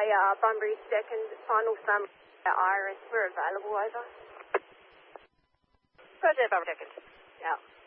Bunbury 2nd, final sum, Iris. We're available, over. Roger, Bunbury 2nd. Yeah.